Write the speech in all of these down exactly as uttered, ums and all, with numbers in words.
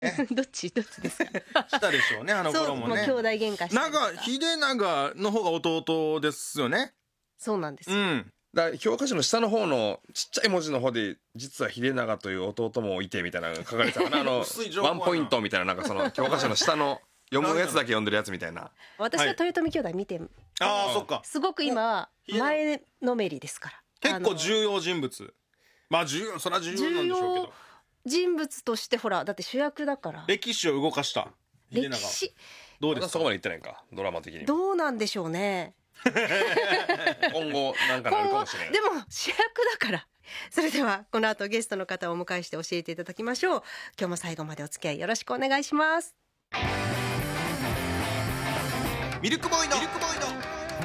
どっちどっちですか。 したでしょうね、あの頃もね。 そう、もう兄弟喧嘩したなんか秀長の方が弟ですよね。 そうなんですよ、 うん。 だ教科書の下の方のちっちゃい文字の方で実は秀長という弟もいてみたいなのが書かれてたかな。あの薄い情報やなワンポイントみたいな、なんかその教科書の下の読むやつだけ読んでるやつみたいな。 私は豊臣兄弟見て、 ああ、そっか。 すごく今前のめりですから。 結構重要人物。まあ重要、そりゃ重要なんでしょうけど。 人物としてほら、だって主役だから。 歴史を動かした秀長。 歴史どうですか。 そこまで言ってないんか、ドラマ的に。 どうなんでしょうね。 今後なんかなるかもしれない。 でも主役だから。それではこの後ゲストの方をお迎えして教えていただきましょう。今日も最後までお付き合いよろしくお願いします。 ミルクボーイのミルクボーイの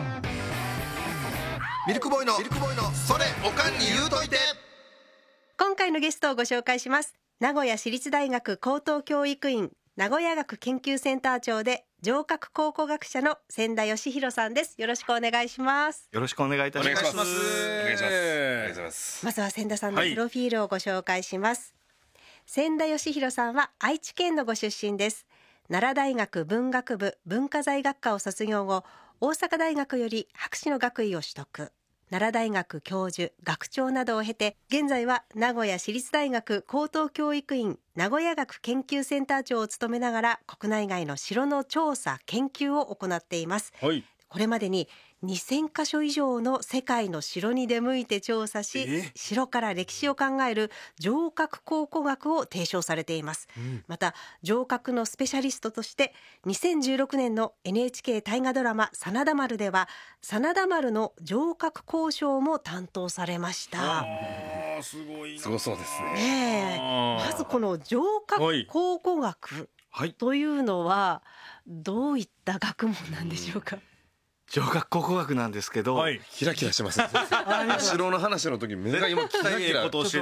ミルクボーイのミルクボーイのそれおかんに言うといて。 今回のゲストをご紹介します。名古屋市立大学高等教育院名古屋学研究センター長で城郭考古学者の千田義弘さんです。よろしくお願いします。 よろしくお願いいたします。 お願いします。お願いします。ありがとうございます。 まずは千田さんのプロフィールをご紹介します、はい、千田義弘さんは愛知県のご出身です。奈良大学文学部文化財学科を卒業後、大阪大学より博士の学位を取得、奈良大学教授学長などを経て、現在は名古屋市立大学高等教育院名古屋学研究センター長を務めながら、国内外の城の調査研究を行っています、 はい、 これまでににせんかしょ以上の世界の城に出向いて調査し、城から歴史を考える城郭考古学を提唱されています、うん、また城郭のスペシャリストとしてにせんじゅうろくねんの エヌエイチケー 大河ドラマ真田丸では真田丸の城郭考証も担当されました。 あー、すごいな。 すごそうですね。 ねえ、まずこの城郭考古学というのはどういった学問なんでしょうか。 城郭考古学なんですけど、はい、 キラキラしてますね。城の話の時目が今キラキラ。 ちょっと